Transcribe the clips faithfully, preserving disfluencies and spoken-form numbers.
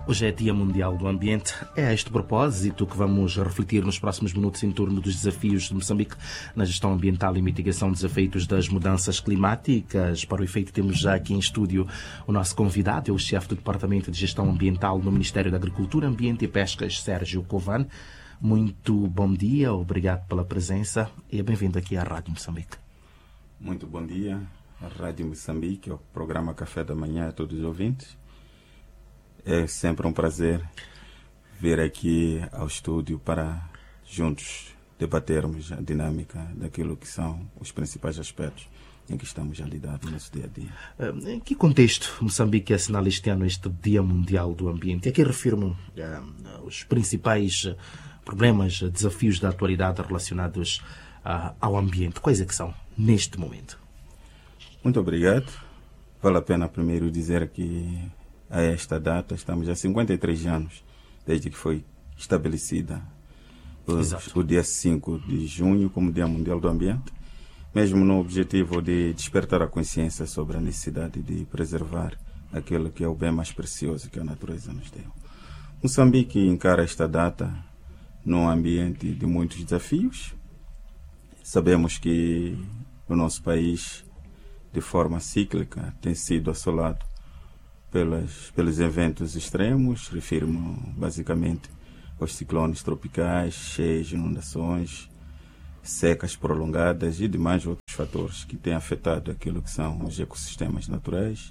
Hoje é Dia Mundial do Ambiente. É a este propósito que vamos refletir nos próximos minutos em torno dos desafios de Moçambique na gestão ambiental e mitigação dos efeitos das mudanças climáticas. Para o efeito, temos já aqui em estúdio o nosso convidado, é o chefe do Departamento de Gestão Ambiental no Ministério da Agricultura, Ambiente e Pescas, Sérgio Covan. Muito bom dia, obrigado pela presença e bem-vindo aqui à Rádio Moçambique. Muito bom dia à Rádio Moçambique, ao programa Café da Manhã a todos os ouvintes. É sempre um prazer vir aqui ao estúdio para juntos debatermos a dinâmica daquilo que são os principais aspectos em que estamos a lidar no nosso dia a dia. Em que contexto Moçambique assinala este ano este Dia Mundial do Ambiente? Aqui refiro-me uh, os principais problemas, desafios da atualidade relacionados uh, ao ambiente. Quais é que são neste momento? Muito obrigado. Vale a pena primeiro dizer que a esta data estamos há cinquenta e três anos desde que foi estabelecida o, o dia cinco de junho como Dia Mundial do Ambiente, mesmo no objetivo de despertar a consciência sobre a necessidade de preservar aquilo que é o bem mais precioso que a natureza nos deu. Moçambique encara esta data num ambiente de muitos desafios. Sabemos que o nosso país, de forma cíclica, tem sido assolado pelas, pelos eventos extremos. Refiro-me basicamente aos ciclones tropicais, cheias, inundações, secas prolongadas e demais outros fatores que têm afetado aquilo que são os ecossistemas naturais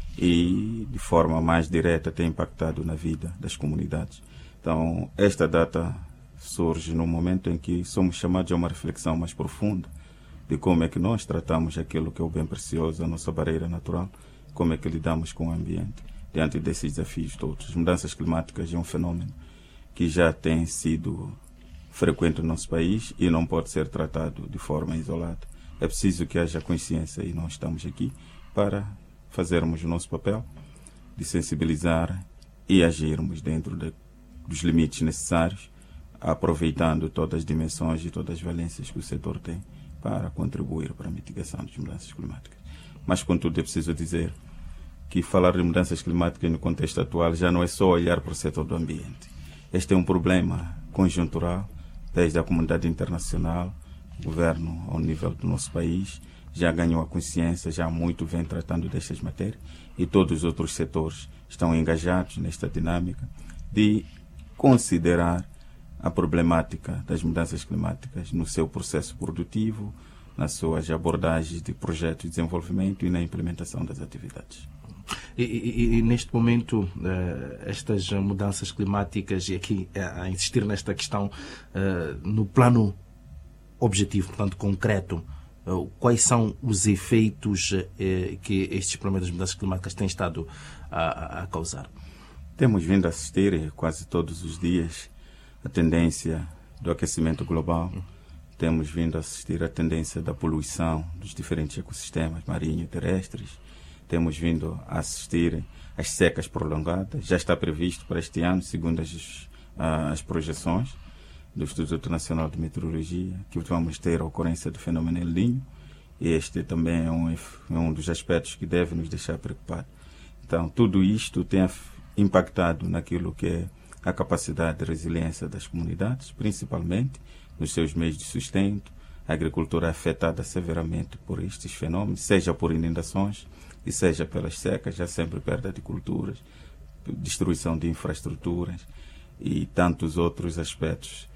e, de forma mais direta, têm impactado na vida das comunidades. Então, esta data surge num momento em que somos chamados a uma reflexão mais profunda de como é que nós tratamos aquilo que é o bem precioso, a nossa barreira natural, como é que lidamos com o ambiente diante desses desafios todos. As mudanças climáticas é um fenômeno que já tem sido frequente no nosso país e não pode ser tratado de forma isolada. É preciso que haja consciência e nós estamos aqui para fazermos o nosso papel de sensibilizar e agirmos dentro de, dos limites necessários, aproveitando todas as dimensões e todas as valências que o setor tem para contribuir para a mitigação das mudanças climáticas. Mas, contudo, é preciso dizer que falar de mudanças climáticas no contexto atual já não é só olhar para o setor do ambiente. Este é um problema conjuntural, desde a comunidade internacional, o governo ao nível do nosso país já ganhou a consciência, já muito vem tratando destas matérias e todos os outros setores estão engajados nesta dinâmica de considerar a problemática das mudanças climáticas no seu processo produtivo, nas suas abordagens de projetos de desenvolvimento e na implementação das atividades. E, e, e neste momento, uh, estas mudanças climáticas, e aqui uh, a insistir nesta questão, uh, no plano objetivo, portanto concreto, uh, quais são os efeitos uh, que estes problemas das mudanças climáticas têm estado a, a causar? Temos vindo a assistir quase todos os dias a tendência do aquecimento global. Temos vindo a assistir à tendência da poluição dos diferentes ecossistemas marinhos e terrestres. Temos vindo a assistir às secas prolongadas. Já está previsto para este ano, segundo as, as projeções do Instituto Nacional de Meteorologia, que vamos ter a ocorrência do fenômeno El Niño. Este também é um, é um dos aspectos que deve nos deixar preocupados. Então, tudo isto tem impactado naquilo que é a capacidade de resiliência das comunidades, principalmente nos seus meios de sustento. A agricultura é afetada severamente por estes fenômenos, seja por inundações e seja pelas secas, já sempre perda de culturas, destruição de infraestruturas e tantos outros aspectos.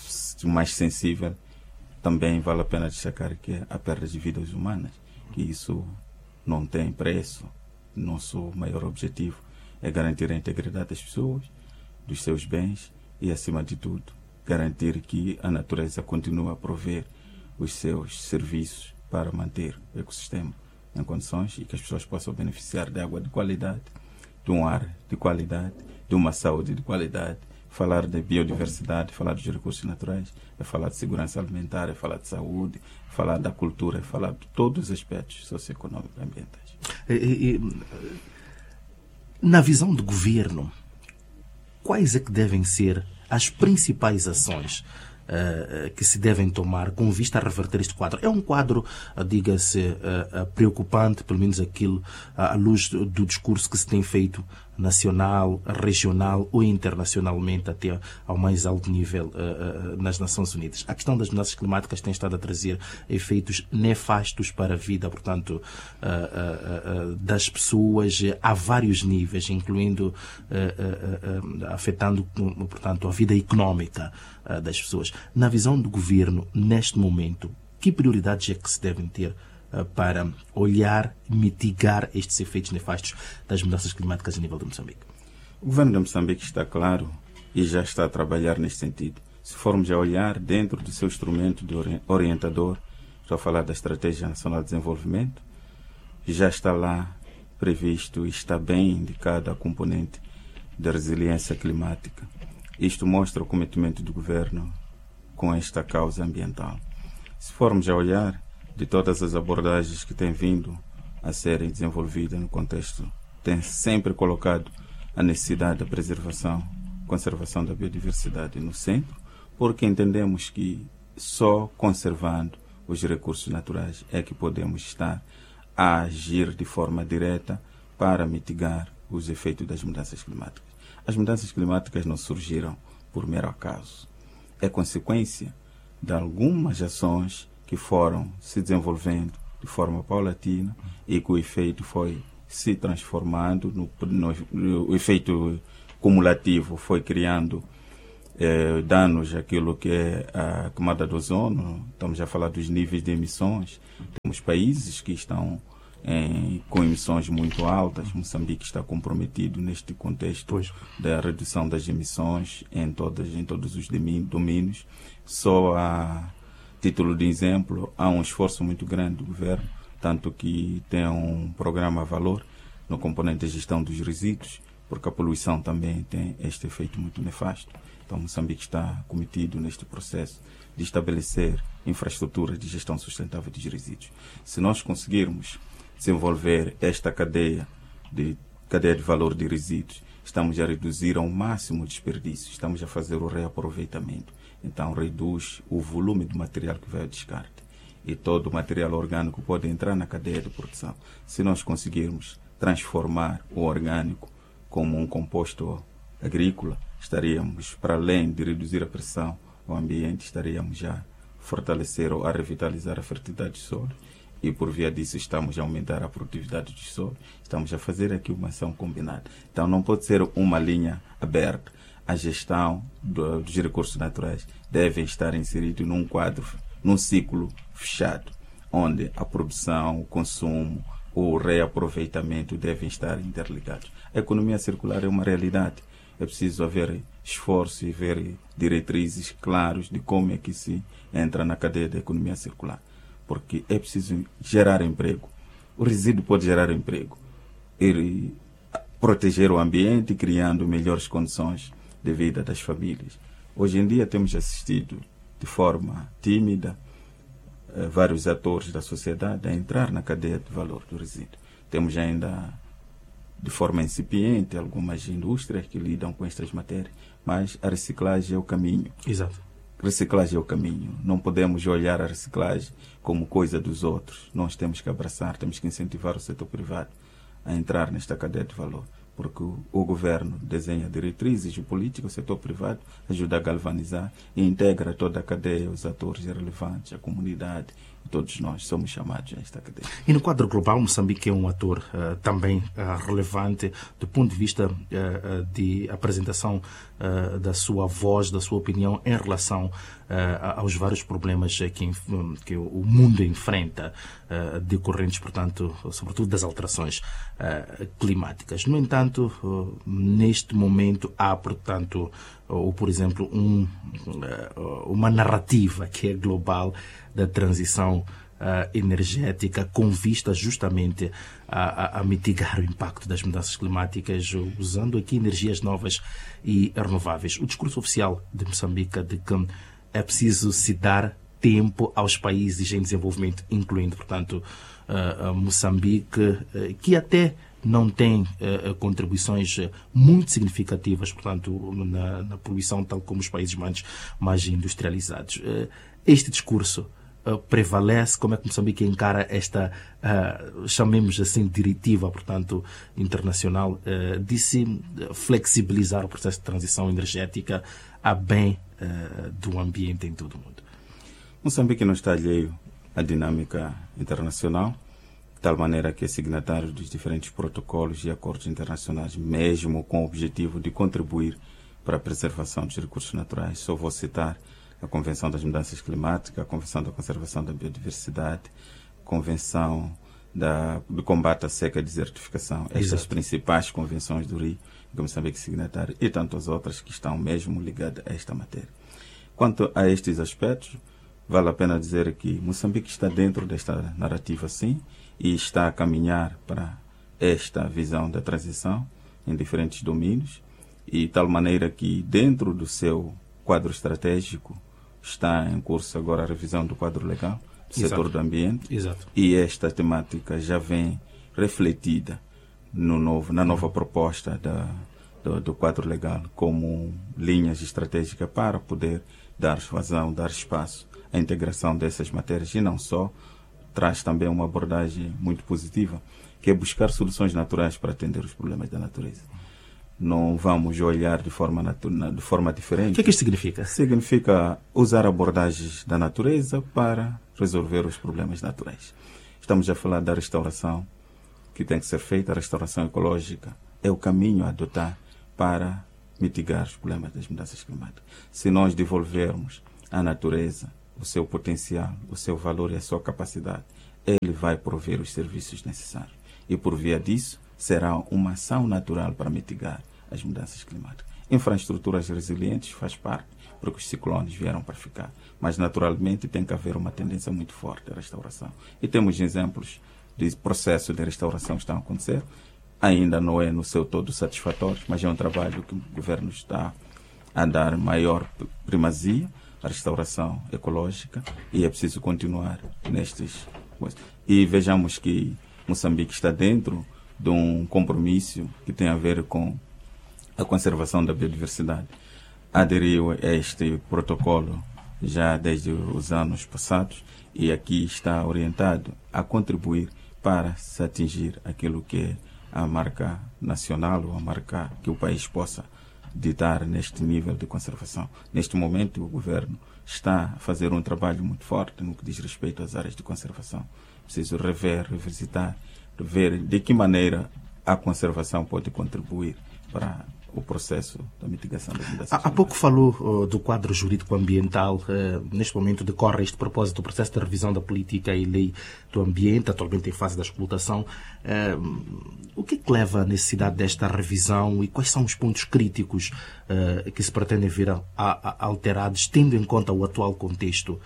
Mais sensível, também vale a pena destacar que é a perda de vidas humanas, que isso não tem preço. Nosso maior objetivo é garantir a integridade das pessoas, dos seus bens e, acima de tudo, garantir que a natureza continue a prover os seus serviços para manter o ecossistema em condições e que as pessoas possam beneficiar de água de qualidade, de um ar de qualidade, de uma saúde de qualidade. Falar de biodiversidade, falar dos recursos naturais, é falar de segurança alimentar, é falar de saúde, é falar da cultura, é falar de todos os aspectos socioeconômicos e ambientais. E, e, na visão do governo, quais é que devem ser as principais ações uh, que se devem tomar com vista a reverter este quadro? É um quadro, uh, diga-se, uh, uh, preocupante, pelo menos aquilo uh, à luz do, do discurso que se tem feito nacional, regional ou internacionalmente até ao mais alto nível uh, uh, nas Nações Unidas. A questão das mudanças climáticas tem estado a trazer efeitos nefastos para a vida, portanto, uh, uh, uh, das pessoas a vários níveis, incluindo, uh, uh, uh, afetando, portanto, a vida económica uh, das pessoas. Na visão do governo, neste momento, que prioridades é que se devem ter para olhar e mitigar estes efeitos nefastos das mudanças climáticas a nível de Moçambique? O governo de Moçambique está claro e já está a trabalhar neste sentido. Se formos a olhar dentro do seu instrumento de orientador, estou a falar da Estratégia Nacional de Desenvolvimento, já está lá previsto e está bem indicada a componente da resiliência climática. Isto mostra o comprometimento do governo com esta causa ambiental. Se formos a olhar de todas as abordagens que têm vindo a serem desenvolvidas no contexto, tem sempre colocado a necessidade da preservação, conservação da biodiversidade no centro, porque entendemos que só conservando os recursos naturais é que podemos estar a agir de forma direta para mitigar os efeitos das mudanças climáticas. As mudanças climáticas não surgiram por mero acaso. É consequência de algumas ações que foram se desenvolvendo de forma paulatina e que o efeito foi se transformando, no, no, o efeito cumulativo foi criando eh, danos àquilo que é a camada do ozono. Estamos a falar dos níveis de emissões. Temos países que estão em, com emissões muito altas. Moçambique está comprometido neste contexto pois. da redução das emissões em, todas, em todos os domínios. Só a título de exemplo, há um esforço muito grande do governo, tanto que tem um programa valor no componente de gestão dos resíduos, porque a poluição também tem este efeito muito nefasto. Então, Moçambique está cometido neste processo de estabelecer infraestruturas de gestão sustentável dos resíduos. Se nós conseguirmos desenvolver esta cadeia de, cadeia de valor de resíduos, estamos a reduzir ao máximo o desperdício, estamos a fazer o reaproveitamento. Então, reduz o volume do material que vai ao descarte. E todo o material orgânico pode entrar na cadeia de produção. Se nós conseguirmos transformar o orgânico como um composto agrícola, estaríamos, para além de reduzir a pressão ao ambiente, estaríamos já a fortalecer ou a revitalizar a fertilidade do solo. E, por via disso, estamos a aumentar a produtividade do solo. Estamos a fazer aqui uma ação combinada. Então, não pode ser uma linha aberta. A gestão do, dos recursos naturais deve estar inserido num quadro, num ciclo fechado, onde a produção, o consumo, o reaproveitamento devem estar interligados. A economia circular é uma realidade. É preciso haver esforço e haver diretrizes claras de como é que se entra na cadeia da economia circular. Porque é preciso gerar emprego. O resíduo pode gerar emprego. E proteger o ambiente, criando melhores condições de vida das famílias. Hoje em dia temos assistido de forma tímida eh, vários atores da sociedade a entrar na cadeia de valor do resíduo. Temos ainda de forma incipiente algumas indústrias que lidam com estas matérias, mas a reciclagem é o caminho. Exato. Reciclagem é o caminho. Não podemos olhar a reciclagem como coisa dos outros. Nós temos que abraçar, temos que incentivar o setor privado a entrar nesta cadeia de valor. Porque o, o governo desenha diretrizes, o político, o setor privado ajuda a galvanizar e integra toda a cadeia, os atores relevantes, a comunidade, e todos nós somos chamados a esta cadeia. E no quadro global, Moçambique é um ator uh, também uh, relevante do ponto de vista uh, de apresentação uh, da sua voz, da sua opinião em relação uh, aos vários problemas que, que o mundo enfrenta, uh, decorrentes, portanto, sobretudo das alterações uh, climáticas. No entanto, uh, neste momento há, portanto, ou, por exemplo, um, uma narrativa que é global da transição uh, energética com vista justamente a, a, a mitigar o impacto das mudanças climáticas, usando aqui energias novas e renováveis. O discurso oficial de Moçambique de que é preciso se dar tempo aos países em desenvolvimento, incluindo, portanto, uh, uh, Moçambique, uh, que até não tem uh, contribuições muito significativas, portanto, na, na poluição, tal como os países mais, mais industrializados. Uh, este discurso uh, prevalece? Como é que Moçambique encara esta, uh, chamemos assim, diretiva, portanto, internacional, uh, de se flexibilizar o processo de transição energética a bem uh, do ambiente em todo o mundo? Moçambique não está alheio à dinâmica internacional, de tal maneira que é signatário dos diferentes protocolos e acordos internacionais, mesmo com o objetivo de contribuir para a preservação dos recursos naturais. Só vou citar a Convenção das Mudanças Climáticas, a Convenção da Conservação da Biodiversidade, a Convenção da, do Combate à Seca e Desertificação. Estas Exato. Principais convenções do Rio, que Moçambique é signatário, e tantas outras que estão mesmo ligadas a esta matéria. Quanto a estes aspectos, vale a pena dizer que Moçambique está dentro desta narrativa, sim, e está a caminhar para esta visão da transição em diferentes domínios, e de tal maneira que dentro do seu quadro estratégico está em curso agora a revisão do quadro legal do Exato. Setor do ambiente. Exato. E esta temática já vem refletida no novo, na nova proposta da, do, do quadro legal como linhas estratégicas para poder dar vazão, dar espaço à integração dessas matérias, e não só, traz também uma abordagem muito positiva, que é buscar soluções naturais para atender os problemas da natureza. Não vamos olhar de forma, natu- de forma diferente. O que é que isto significa? Significa usar abordagens da natureza para resolver os problemas naturais. Estamos a falar da restauração que tem que ser feita. A restauração ecológica é o caminho a adotar para mitigar os problemas das mudanças climáticas. Se nós devolvermos à natureza o seu potencial, o seu valor e a sua capacidade, ele vai prover os serviços necessários. E por via disso, será uma ação natural para mitigar as mudanças climáticas. Infraestruturas resilientes faz parte, porque os ciclones vieram para ficar. Mas, naturalmente, tem que haver uma tendência muito forte à restauração. E temos exemplos de processo de restauração que estão a acontecer. Ainda não é no seu todo satisfatório, mas é um trabalho que o governo está a dar maior primazia à restauração ecológica, e é preciso continuar nestes coisas. E vejamos que Moçambique está dentro de um compromisso que tem a ver com a conservação da biodiversidade. Aderiu a este protocolo já desde os anos passados, e aqui está orientado a contribuir para se atingir aquilo que é a marca nacional, ou a marca que o país possa ditar neste nível de conservação. Neste momento, o governo está a fazer um trabalho muito forte no que diz respeito às áreas de conservação. Preciso rever, revisitar, ver de que maneira a conservação pode contribuir para o processo da mitigação das mudanças climáticas. Há pouco falou uh, do quadro jurídico-ambiental. Uh, neste momento decorre este propósito do processo de revisão da política e lei do ambiente, atualmente em fase da explotação. Uh, o que é que leva à necessidade desta revisão e quais são os pontos críticos uh, que se pretendem ver a, a, alterados, tendo em conta o atual contexto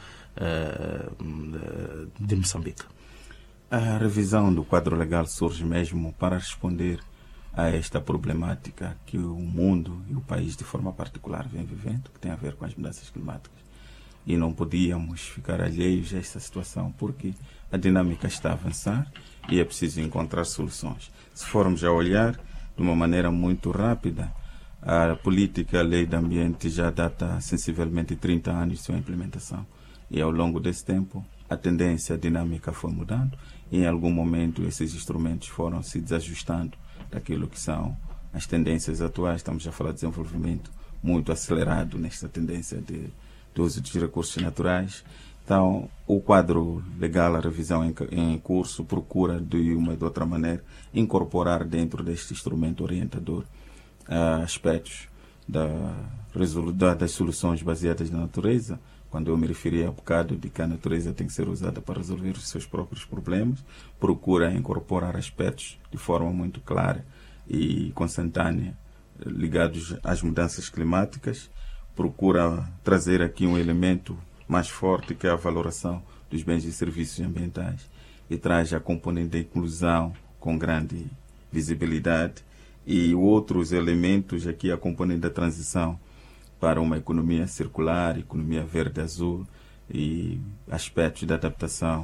uh, de Moçambique? A revisão do quadro legal surge mesmo para responder a esta problemática que o mundo e o país de forma particular vem vivendo, que tem a ver com as mudanças climáticas. E não podíamos ficar alheios a esta situação, porque a dinâmica está a avançar e é preciso encontrar soluções. Se formos a olhar de uma maneira muito rápida, a política, a lei do ambiente já data sensivelmente trinta anos de sua implementação. E ao longo desse tempo, a tendência, a dinâmica foi mudando, e em algum momento esses instrumentos foram se desajustando daquilo que são as tendências atuais. Estamos a falar de desenvolvimento muito acelerado nesta tendência de, de uso dos recursos naturais. Então, o quadro legal, a revisão em, em curso, procura de uma ou de outra maneira incorporar dentro deste instrumento orientador uh, aspectos da, da, das soluções baseadas na natureza. Quando eu me referi há bocado de que a natureza tem que ser usada para resolver os seus próprios problemas, procura incorporar aspectos de forma muito clara e consentânea ligados às mudanças climáticas, procura trazer aqui um elemento mais forte, que é a valoração dos bens e serviços ambientais, e traz a componente da inclusão com grande visibilidade, e outros elementos aqui, a componente da transição para uma economia circular, economia verde-azul, e aspectos da adaptação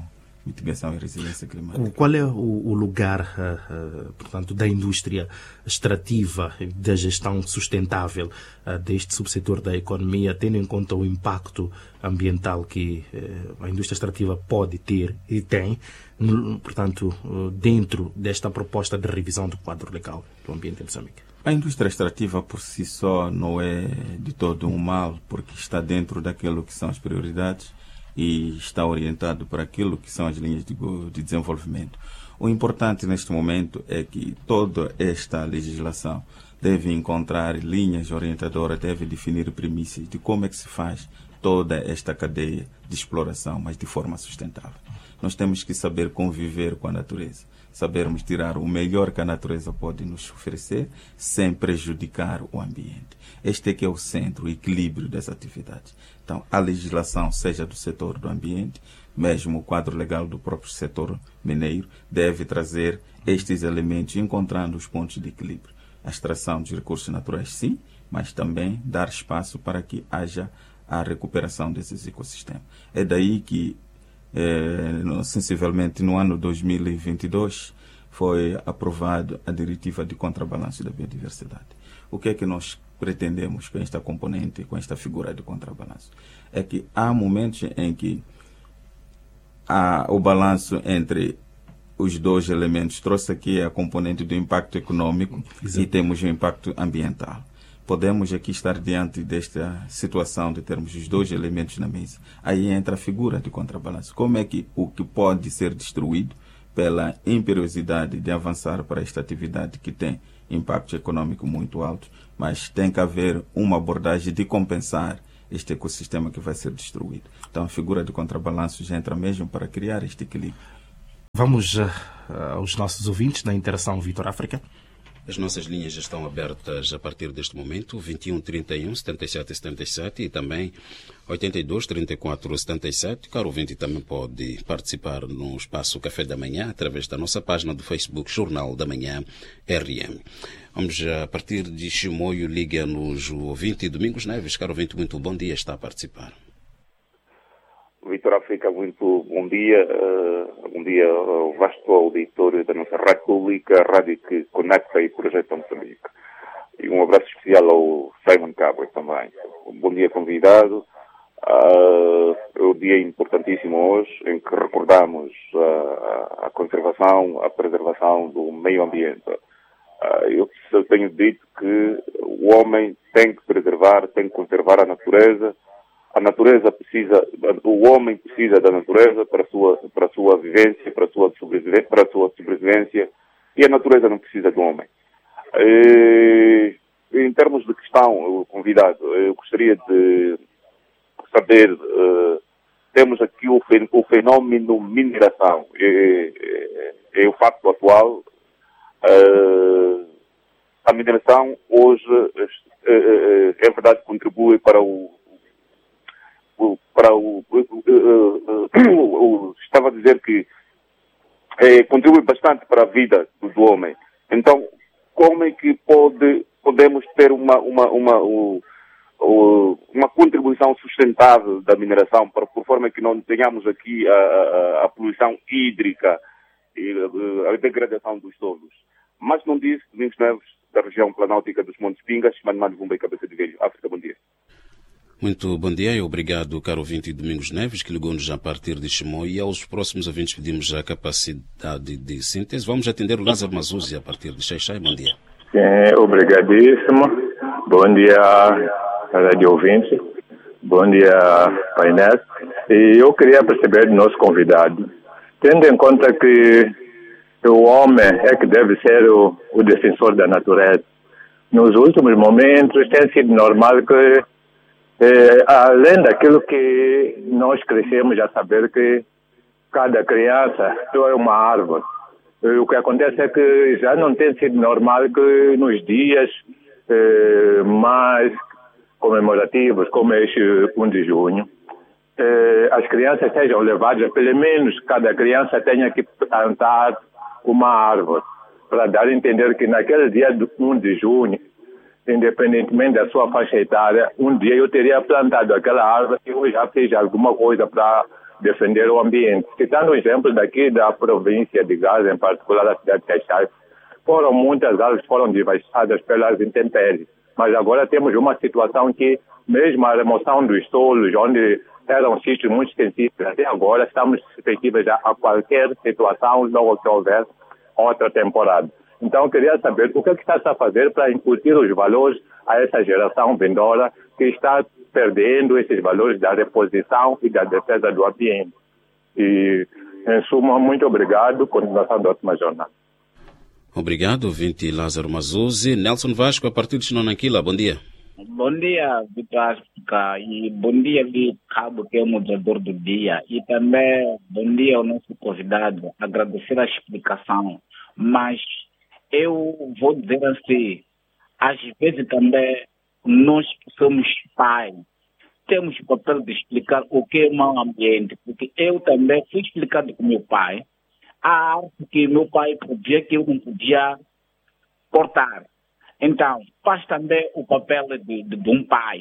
mitigação e resiliência climática. Qual é o, o lugar, uh, uh, portanto, da indústria extrativa, da gestão sustentável uh, deste subsetor da economia, tendo em conta o impacto ambiental que uh, a indústria extrativa pode ter e tem, no, portanto, uh, dentro desta proposta de revisão do quadro legal do ambiente em Moçambique? A indústria extrativa por si só não é de todo um mal, porque está dentro daquilo que são as prioridades e está orientado para aquilo que são as linhas de, de desenvolvimento. O importante neste momento é que toda esta legislação deve encontrar linhas orientadoras, deve definir premissas de como é que se faz toda esta cadeia de exploração, mas de forma sustentável. Nós temos que saber conviver com a natureza, sabermos tirar o melhor que a natureza pode nos oferecer sem prejudicar o ambiente. Este é que é o centro, o equilíbrio das atividades. Então, a legislação, seja do setor do ambiente, mesmo o quadro legal do próprio setor mineiro, deve trazer estes elementos, encontrando os pontos de equilíbrio. A extração dos recursos naturais, sim, mas também dar espaço para que haja a recuperação desses ecossistemas. É daí que, eh, sensivelmente, no ano dois mil e vinte e dois, foi aprovada a diretiva de contrabalanço da biodiversidade. O que é que nós pretendemos com esta componente, com esta figura de contrabalanço? É que há momentos em que há o balanço entre os dois elementos. Trouxe aqui a componente do impacto econômico. Exato. E temos o impacto ambiental. Podemos aqui estar diante desta situação de termos os dois elementos na mesa. Aí entra a figura de contrabalanço. Como é que o que pode ser destruído pela imperiosidade de avançar para esta atividade que tem impacto econômico muito alto, mas tem que haver uma abordagem de compensar este ecossistema que vai ser destruído. Então a figura de contrabalanço já entra mesmo para criar este equilíbrio. Vamos uh, aos nossos ouvintes na interação Vitor África. As nossas linhas já estão abertas a partir deste momento, vinte e um, trinta e um, setenta e sete, setenta e sete e também oitenta e dois, trinta e quatro, setenta e sete. Caro ouvinte, também pode participar no espaço Café da Manhã através da nossa página do Facebook Jornal da Manhã R M. Vamos a partir de Chimoio, liga-nos o ouvinte Domingos Neves. Caro ouvinte, muito bom dia, está a participar. Vitor África, muito bom dia. Uh, bom dia ao vasto auditório da nossa Rádio Pública, a rádio que conecta e projeta Moçambique. E um abraço especial ao Simon Cabra também. Um bom dia, convidado. Uh, é um dia importantíssimo hoje, em que recordamos uh, a conservação, a preservação do meio ambiente. Uh, eu tenho dito que o homem tem que preservar, tem que conservar a natureza. A natureza precisa, o homem precisa da natureza para a sua, para a sua vivência, para a sua sobrevivência, para a sua sobrevivência, e a natureza não precisa do homem. E, em termos de questão, convidado, eu gostaria de saber, uh, temos aqui o, fen, o fenómeno mineração, é, é, é o facto atual. Uh, a mineração hoje, é, é verdade, contribui para o para o, o, o, o, o estava a dizer que é, contribui bastante para a vida do homem. Então, como é que pode, podemos ter uma, uma, uma, uma, uma contribuição sustentável da mineração, para, por forma que não tenhamos aqui a, a, a poluição hídrica e a degradação dos solos? Mas não disse, Domingos Neves, da região planáltica dos Montes Pingas, Mano Vumba e Cabeça de Velho. África, bom dia. Muito bom dia e obrigado, caro ouvinte Domingos Neves, que ligou-nos a partir de Chimoio, e aos próximos ouvintes pedimos a capacidade de síntese. Vamos atender o Lázaro Mazuzzi a partir de Xaixai. Bom dia. Sim, obrigadíssimo. Bom dia, rádio ouvinte. Bom dia, painel. E eu queria perceber do nosso convidado, tendo em conta que o homem é que deve ser o, o defensor da natureza. Nos últimos momentos tem sido normal que É, além daquilo que nós crescemos a saber que cada criança é uma árvore. E o que acontece é que já não tem sido normal que nos dias eh, mais comemorativos, como este um de junho, eh, as crianças sejam levadas, pelo menos cada criança tenha que plantar uma árvore, para dar a entender que naquele dia do um de junho, independentemente da sua faixa etária, um dia eu teria plantado aquela árvore e eu já fiz alguma coisa para defender o ambiente. Citando o exemplo daqui da província de Gaza, em particular da cidade de Caixai, foram muitas árvores que foram devastadas pelas intempéries. Mas agora temos uma situação que, mesmo a remoção dos solos, onde eram sítios muito extensivos, até agora estamos suscetíveis a, a qualquer situação, logo que houver outra temporada. Então, eu queria saber o que, é que está a fazer para incutir os valores a essa geração vindoura que está perdendo esses valores da reposição e da defesa do ambiente. E, em suma, muito obrigado. Continuação da ótima jornada. Obrigado, ouvinte Lázaro Mazuzzi. Nelson Vasco, a partir de Chinonanquila, bom dia. Bom dia, Vitor África, e bom dia, Vi Cabo, que é o moderador do dia, e também bom dia ao nosso convidado, agradecer a explicação, mas eu vou dizer assim, às vezes também nós que somos pais, temos o papel de explicar o que é o mau ambiente, porque eu também fui explicado com meu pai, a arte que meu pai podia, que eu não podia cortar. Então, faz também o papel de, de, de um pai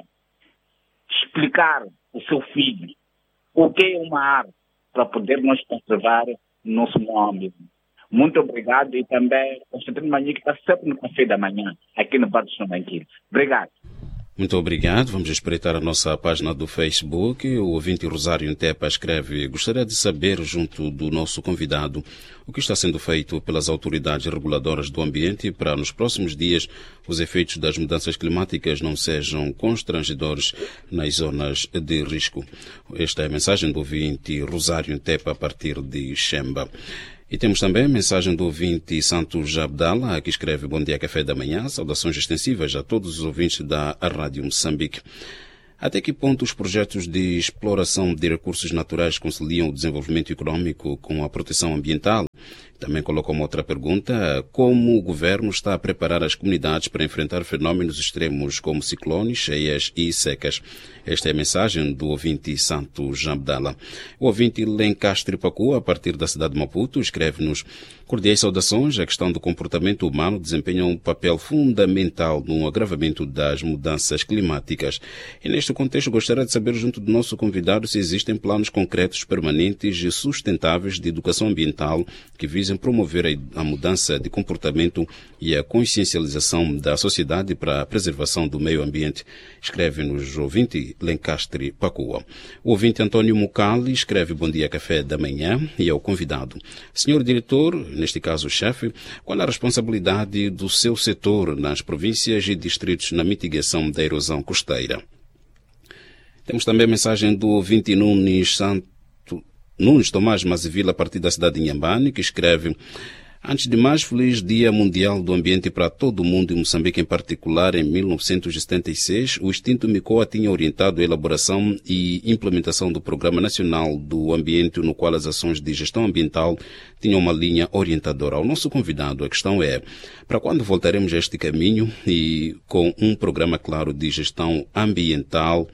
explicar o seu filho o que é uma arte para poder nós conservar o nosso meio. Muito obrigado e também o Constantino Manhã, que está sempre no café da manhã, aqui no Bar de Chinonanquila. Obrigado. Muito obrigado. Vamos espreitar a nossa página do Facebook. O ouvinte Rosário Ntepa escreve: gostaria de saber, junto do nosso convidado, o que está sendo feito pelas autoridades reguladoras do ambiente para, nos próximos dias, os efeitos das mudanças climáticas não sejam constrangedores nas zonas de risco. Esta é a mensagem do ouvinte Rosário Ntepa a partir de Xemba. E temos também a mensagem do ouvinte Santos Abdala, que escreve: bom dia, café da manhã, saudações extensivas a todos os ouvintes da Rádio Moçambique. Até que ponto os projetos de exploração de recursos naturais conciliam o desenvolvimento econômico com a proteção ambiental? Também coloca uma outra pergunta: como o governo está a preparar as comunidades para enfrentar fenómenos extremos como ciclones, cheias e secas? Esta é a mensagem do ouvinte Santos Abdala. O ouvinte Lencastre Pacu, a partir da cidade de Maputo, escreve-nos: cordiais saudações. A questão do comportamento humano desempenha um papel fundamental no agravamento das mudanças climáticas. E neste contexto, gostaria de saber, junto do nosso convidado, se existem planos concretos, permanentes e sustentáveis de educação ambiental que visem promover a mudança de comportamento e a consciencialização da sociedade para a preservação do meio ambiente. Escreve-nos o ouvinte Lencastre Pacua. O ouvinte Antônio Mucali escreve: bom dia, café da manhã, e ao convidado: senhor diretor, neste caso o chefe, qual a responsabilidade do seu setor nas províncias e distritos na mitigação da erosão costeira? Temos também a mensagem do ouvinte Nunes Santo Nunes Tomás Mazivila, a partir da cidade de Inhambane, que escreve: antes de mais, feliz Dia Mundial do Ambiente para todo o mundo e Moçambique em particular. Em mil novecentos e setenta e seis, o extinto MICOA tinha orientado a elaboração e implementação do Programa Nacional do Ambiente, no qual as ações de gestão ambiental tinham uma linha orientadora. Ao nosso convidado, a questão é: para quando voltaremos a este caminho e com um programa claro de gestão ambiental,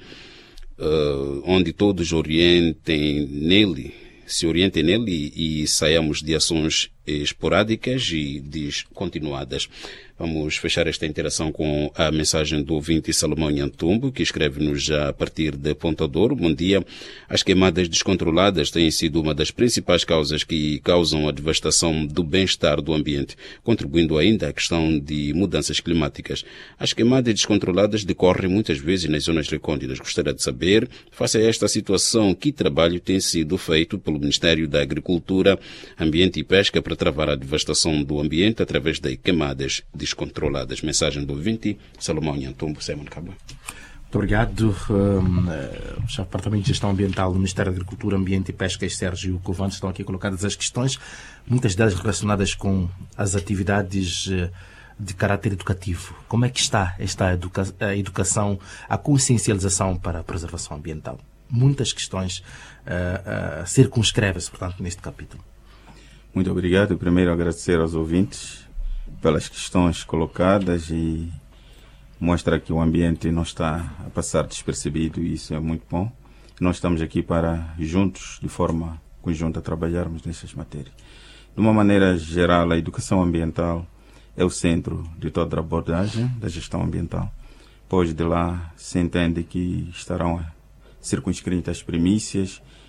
Uh, onde todos orientem nele, se orientem nele e, e saiamos de ações esporádicas e descontinuadas. Vamos fechar esta interação com a mensagem do ouvinte Salomão Nhantumbo, que escreve-nos já a partir de Ponta Douro. Bom dia. As queimadas descontroladas têm sido uma das principais causas que causam a devastação do bem-estar do ambiente, contribuindo ainda à questão de mudanças climáticas. As queimadas descontroladas decorrem muitas vezes nas zonas recônditas. Gostaria de saber, face a esta situação, que trabalho tem sido feito pelo Ministério da Agricultura, Ambiente e Pesca para travar a devastação do ambiente através de queimadas descontroladas. Mensagem do ouvinte Salomão Nhantumbo. Simon Cabo. Muito obrigado. Um, o chefe do Departamento de Gestão Ambiental do Ministério da Agricultura, Ambiente e Pesca, Sérgio Covante, estão aqui colocadas as questões, muitas delas relacionadas com as atividades de caráter educativo. Como é que está esta educa a educação, a consciencialização para a preservação ambiental? Muitas questões uh, uh, circunscrevem-se, portanto, neste capítulo. Muito obrigado. Primeiro, agradecer aos ouvintes pelas questões colocadas, e mostra que o ambiente não está a passar despercebido, e isso é muito bom. Nós estamos aqui para, juntos, de forma conjunta, trabalharmos nessas matérias. De uma maneira geral, a educação ambiental é o centro de toda a abordagem da gestão ambiental, pois de lá se entende que estarão circunscritas as premissas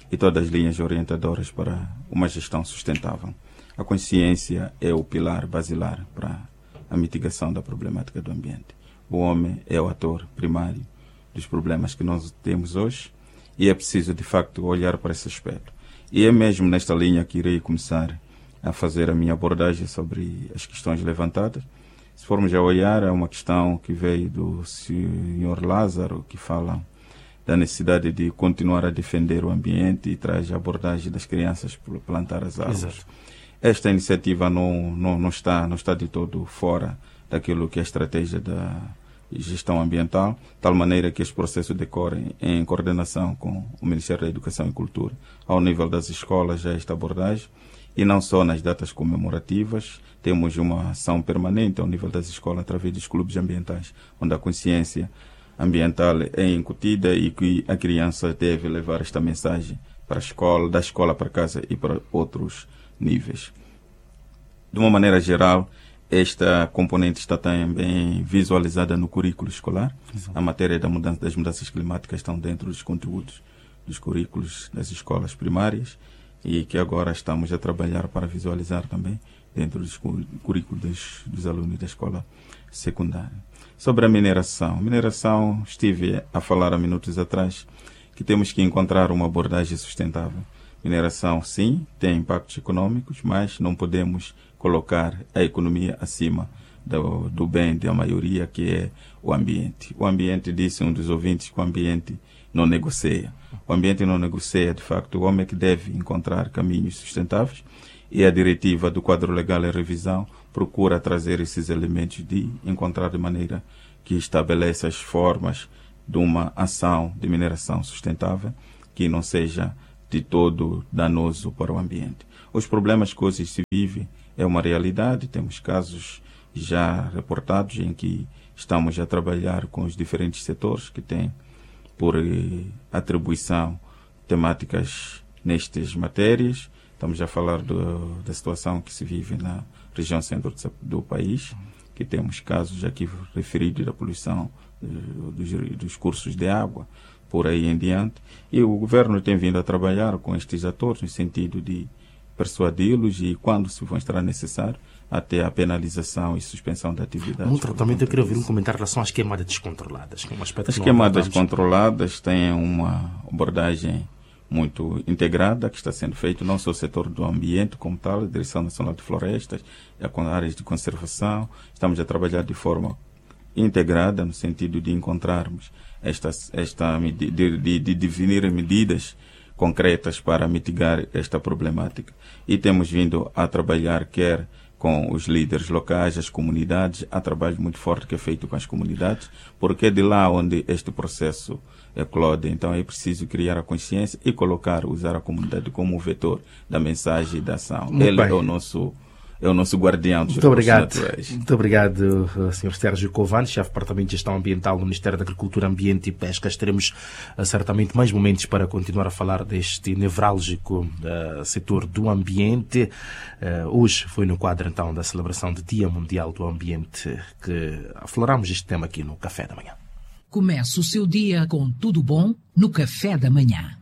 e todas as linhas orientadoras para uma gestão sustentável. A consciência é o pilar basilar para a mitigação da problemática do ambiente. O homem é o ator primário dos problemas que nós temos hoje e é preciso, de facto, olhar para esse aspecto. E é mesmo nesta linha que irei começar a fazer a minha abordagem sobre as questões levantadas. Se formos a olhar, é uma questão que veio do senhor Lázaro, que fala da necessidade de continuar a defender o ambiente e traz a abordagem das crianças por plantar as árvores. Exato. Esta iniciativa não, não, não, está, não está de todo fora daquilo que é a estratégia da gestão ambiental, de tal maneira que este processo decorre em coordenação com o Ministério da Educação e Cultura, ao nível das escolas, já esta abordagem, e não só nas datas comemorativas, temos uma ação permanente ao nível das escolas, através dos clubes ambientais, onde a consciência ambiental é incutida e que a criança deve levar esta mensagem para a escola, da escola para casa e para outros níveis. De uma maneira geral, esta componente está também visualizada no currículo escolar. Exato. A matéria da mudança, das mudanças climáticas estão dentro dos conteúdos dos currículos das escolas primárias e que agora estamos a trabalhar para visualizar também dentro dos currículos dos, dos alunos da escola secundária. Sobre a mineração. A mineração, estive a falar há minutos atrás que temos que encontrar uma abordagem sustentável. Mineração, sim, tem impactos econômicos, mas não podemos colocar a economia acima do, do bem da maioria, que é o ambiente. O ambiente, disse um dos ouvintes, que o ambiente não negocia. O ambiente não negocia, de facto, o homem é que deve encontrar caminhos sustentáveis e a diretiva do quadro legal em revisão procura trazer esses elementos de encontrar de maneira que estabeleça as formas de uma ação de mineração sustentável que não seja de todo danoso para o ambiente. Os problemas que hoje se vive é uma realidade, temos casos já reportados em que estamos a trabalhar com os diferentes setores que têm por eh, atribuição temáticas nestas matérias. Estamos a falar do, da situação que se vive na região centro do país, que temos casos aqui referidos da poluição eh, dos, dos cursos de água, por aí em diante, e o governo tem vindo a trabalhar com estes atores no sentido de persuadi-los e, quando se mostrar necessário, até a penalização e suspensão da atividade. No tratamento, eu queria ouvir um comentário em relação às queimadas descontroladas. Um aspecto As queimadas descontroladas têm uma abordagem muito integrada que está sendo feita, não só o setor do ambiente como tal, a Direção Nacional de Florestas, com áreas de conservação. Estamos a trabalhar de forma integrada no sentido de encontrarmos esta, esta de, de, de definir medidas concretas para mitigar esta problemática. E temos vindo a trabalhar quer com os líderes locais, as comunidades, há trabalho muito forte que é feito com as comunidades, porque é de lá onde este processo eclode. Então é preciso criar a consciência e colocar, usar a comunidade como vetor da mensagem e da ação. Muito Ele bem. é o nosso É o nosso guardião dos recursos naturais. Muito obrigado, senhor Sérgio Covani, chefe do Departamento de Gestão Ambiental do Ministério da Agricultura, Ambiente e Pesca. Teremos uh, certamente mais momentos para continuar a falar deste nevrálgico uh, setor do ambiente. Uh, hoje foi no quadro, então, da celebração do Dia Mundial do Ambiente que afloramos este tema aqui no Café da Manhã. Comece o seu dia com tudo bom no Café da Manhã.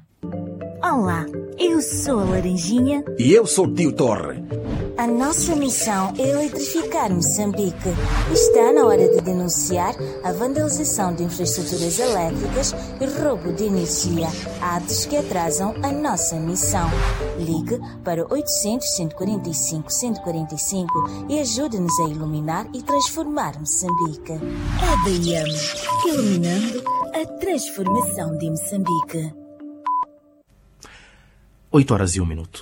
Olá, eu sou a Laranjinha. E eu sou o Tio Torre. A nossa missão é eletrificar Moçambique. Está na hora de denunciar a vandalização de infraestruturas elétricas e roubo de energia, atos que atrasam a nossa missão. Ligue para oitocentos, cento e quarenta e cinco, cento e quarenta e cinco e ajude-nos a iluminar e transformar Moçambique. A B M, iluminando a transformação de Moçambique. oito horas e um minuto.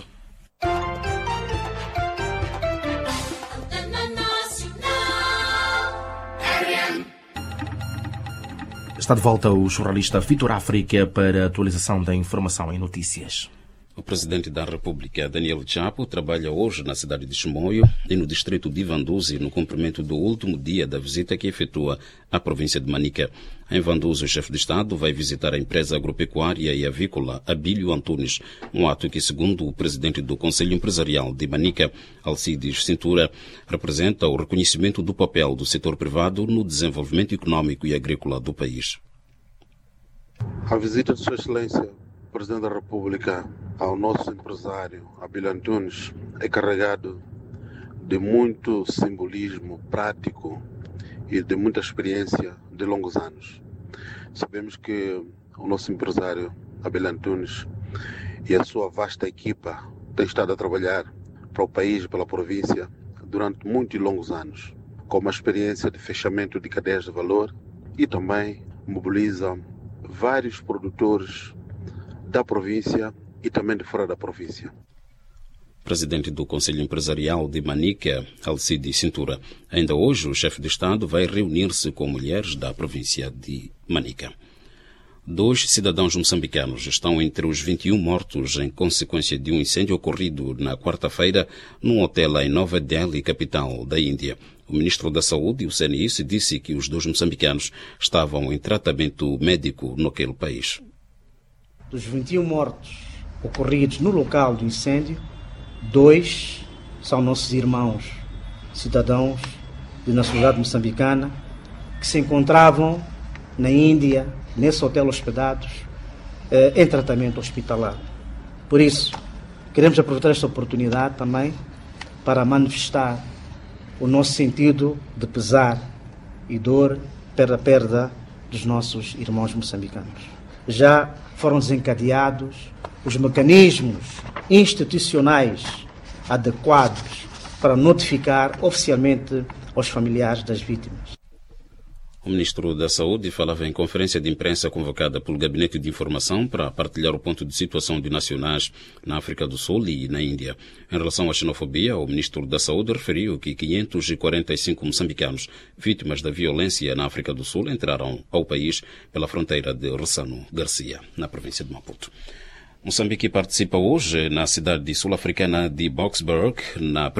Está de volta o jornalista Vitor África para a atualização da informação em notícias. O presidente da República, Daniel Chapo, trabalha hoje na cidade de Chimoio e no distrito de Vanduzi, no cumprimento do último dia da visita que efetua à província de Manica. Em Vanduzi, o chefe de Estado vai visitar a empresa agropecuária e avícola Abílio Antunes, um ato que, segundo o presidente do Conselho Empresarial de Manica, Alcides Cintura, representa o reconhecimento do papel do setor privado no desenvolvimento econômico e agrícola do país. A visita de Sua Excelência Presidente da República ao nosso empresário Abílio Antunes é carregado de muito simbolismo prático e de muita experiência de longos anos. Sabemos que o nosso empresário Abílio Antunes e a sua vasta equipa têm estado a trabalhar para o país e pela província durante muitos e longos anos, com uma experiência de fechamento de cadeias de valor e também mobiliza vários produtores da província e também de fora da província. Presidente do Conselho Empresarial de Manica, Alcide Cintura. Ainda hoje o chefe de Estado vai reunir-se com mulheres da província de Manica. Dois cidadãos moçambicanos estão entre os vinte e um mortos em consequência de um incêndio ocorrido na quarta-feira num hotel em Nova Delhi, capital da Índia. O ministro da Saúde e o C N I disse que os dois moçambicanos estavam em tratamento médico naquele país. Dos vinte e um mortos ocorridos no local do incêndio, dois são nossos irmãos, cidadãos de nacionalidade moçambicana, que se encontravam na Índia, nesse hotel hospedados, eh, em tratamento hospitalar. Por isso, queremos aproveitar esta oportunidade também para manifestar o nosso sentido de pesar e dor pela perda dos nossos irmãos moçambicanos. Já foram desencadeados os mecanismos institucionais adequados para notificar oficialmente aos familiares das vítimas. O ministro da Saúde falava em conferência de imprensa convocada pelo Gabinete de Informação para partilhar o ponto de situação de nacionais na África do Sul e na Índia. Em relação à xenofobia, o ministro da Saúde referiu que quinhentos e quarenta e cinco moçambicanos vítimas da violência na África do Sul entraram ao país pela fronteira de Ressano Garcia, na província de Maputo. Moçambique participa hoje na cidade sul-africana de Boksburg, na